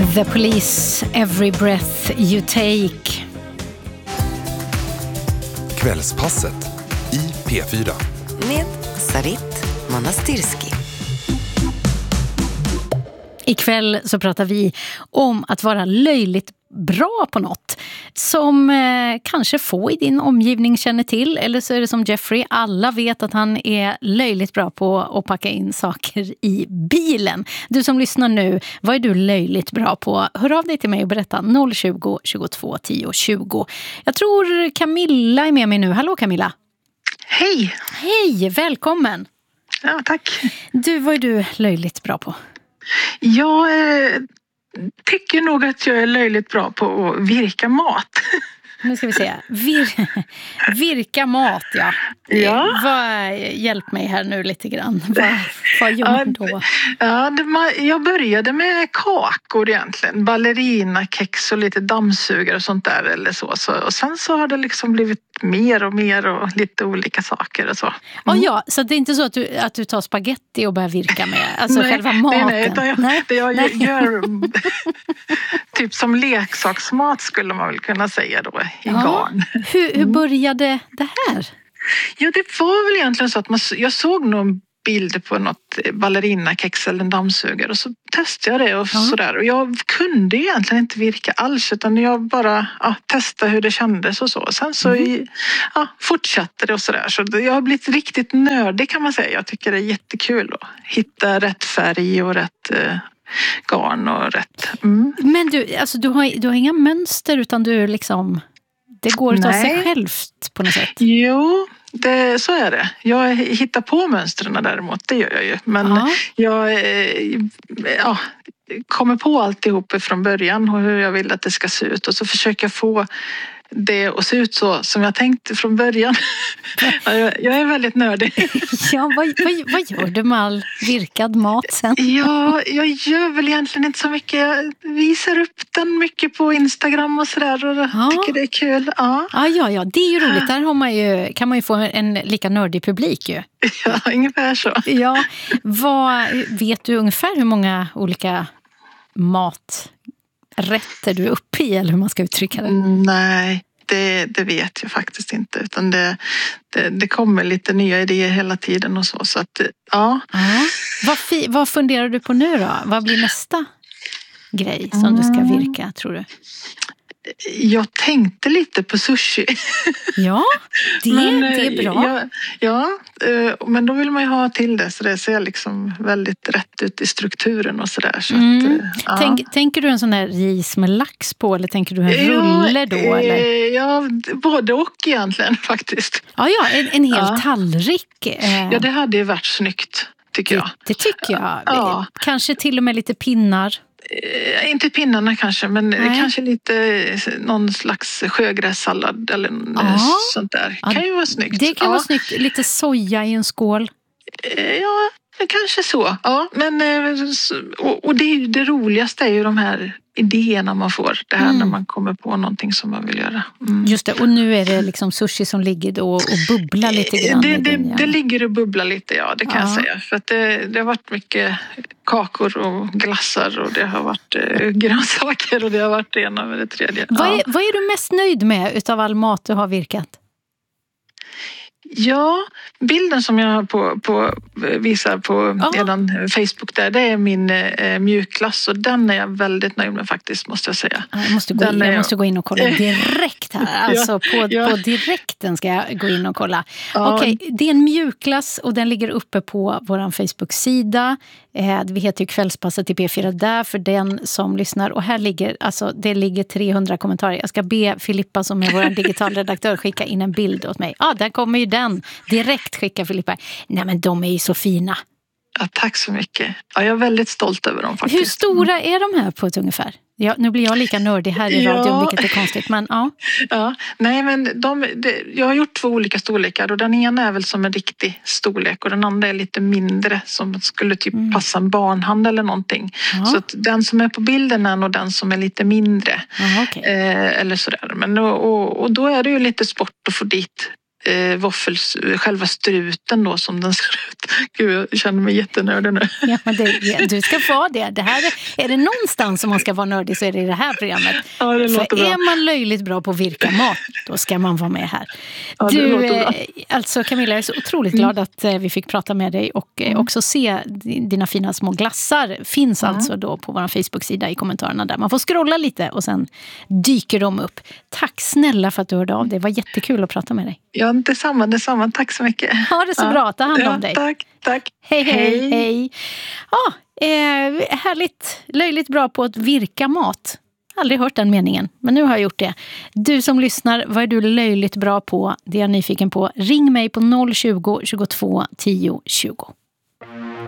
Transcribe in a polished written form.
The Police, Every Breath You Take. Kvällspasset i P4. Med Sarit Manastirski. Ikväll så pratar vi om att vara löjligt bra på något som kanske få i din omgivning känner till, eller så är det som Jeffrey, alla vet att han är löjligt bra på att packa in saker i bilen. Du som lyssnar nu, vad är du löjligt bra på? Hör av dig till mig och berätta 020 22 10 20. Jag tror Camilla är med mig nu. Hallå Camilla. Hej! Hej, välkommen. Ja, tack. Du, vad är du löjligt bra på? Jag tycker nog att jag är löjligt bra på att virka mat. Nu ska vi se. Virka mat, ja. Hjälp mig här nu lite grann. Vad gör man då? Jag började med kakor egentligen. Ballerinakex och lite dammsugare och sånt där. Eller så. Och sen så har det liksom blivit mer och lite olika saker och så. Ja, så det är inte så att du tar spaghetti och börjar virka med alltså själva maten? Nej, jag gör typ som leksaksmat skulle man väl kunna säga då i garn. Hur började det här? Ja, det var väl egentligen så att jag såg någon bild på något ballerinakex eller en dammsugare och så testade jag det och sådär. Och jag kunde egentligen inte virka alls utan jag bara testade hur det kändes och så. Och sen så fortsatte det och sådär. Så jag har blivit riktigt nördig kan man säga. Jag tycker det är jättekul att hitta rätt färg och rätt garn och rätt. Men du har inga mönster utan du liksom... Det går ut av sig självt på något sätt. Jo, så är det. Jag hittar på mönstren däremot, det gör jag ju. Men jag kommer på alltihop från början och hur jag vill att det ska se ut. Och så försöker jag få det att se ut så som jag tänkte från början. Jag är väldigt nördig. Ja, vad gör du med all virkad mat sen? Ja, jag gör väl egentligen inte så mycket. Jag visar upp den mycket på Instagram och sådär och tycker det är kul. Ja, det är ju roligt. Där kan man ju få en lika nördig publik ju. Ja, ungefär så. Ja, vet du ungefär hur många olika maträtter du är uppe i eller hur man ska uttrycka det? Nej, det vet jag faktiskt inte. Utan det kommer lite nya idéer hela tiden och så att ja. Vad funderar du på nu då? Vad blir nästa grej som du ska virka, tror du? Jag tänkte lite på sushi. Ja, det är bra. Men då vill man ju ha till det så det ser liksom väldigt rätt ut i strukturen och sådär. Så tänker du en sån här ris med lax på eller tänker du en rulle då? Eller? Ja, både och egentligen faktiskt. Ja, en hel tallrik. Ja, det hade ju varit snyggt tycker jag. Det tycker jag. Ja. Kanske till och med lite pinnar. Inte pinnarna kanske, men kanske lite någon slags sjögrässallad eller sånt där. Kan ju vara snyggt. Det kan vara snyggt. Lite soja i en skål. Ja, kanske så. Ja, men och det roligaste är ju de här idéerna man får. Det här när man kommer på någonting som man vill göra. Just det, och nu är det liksom sushi som ligger då och bubblar lite grann. Det ligger och bubblar lite, det kan jag säga. För att det har varit mycket kakor och glassar och det har varit grönsaker och det har varit det ena med det tredje. Vad är du mest nöjd med utav all mat du har virkat? Ja, bilden som jag visar på redan Facebook där, det är min mjukglass och den är jag väldigt nöjd med faktiskt, måste jag säga. Jag måste gå in och kolla direkt här. Alltså på direkten ska jag gå in och kolla. Okej, det är en mjukglass och den ligger uppe på vår Facebook-sida. Vi heter ju Kvällspasset i P4 där för den som lyssnar. Och här ligger 300 kommentarer. Jag ska be Filippa som är vår digitalredaktör skicka in en bild åt mig. Där kommer ju den. Direkt skicka Filippa. Nej men de är ju så fina. Ja, tack så mycket. Ja, jag är väldigt stolt över dem faktiskt. Hur stora är de här på ett ungefär? Ja, nu blir jag lika nördig här i radion, vilket är konstigt, men nej, men jag har gjort 2 olika storlekar och den ena är väl som en riktig storlek och den andra är lite mindre som skulle typ passa en barnhand eller någonting. Så att den som är på bilden är nog den som är lite mindre. Eller sådär. Men, och då är det ju lite sport att få dit själva struten då som den ser ut. Gud, jag känner mig jättenördig nu. Ja, du ska få det. Det här är det någonstans som man ska vara nördig så är det i det här programmet. Ja, det låter bra. Är man löjligt bra på att virka mat, då ska man vara med här. Ja, det låter bra. Alltså Camilla, jag är så otroligt glad att vi fick prata med dig och också se dina fina små glassar. Finns alltså då på vår Facebook-sida i kommentarerna där. Man får scrolla lite och sen dyker de upp. Tack snälla för att du hörde av dig. Det var jättekul att prata med dig. Ja, detsamma. Tack så mycket. Ha det så bra. Ta hand om dig. Tack. Hej. Ja, härligt. Löjligt bra på att virka mat. Aldrig hört den meningen, men nu har jag gjort det. Du som lyssnar, vad är du löjligt bra på? Det är jag nyfiken på. Ring mig på 020 22 10 20.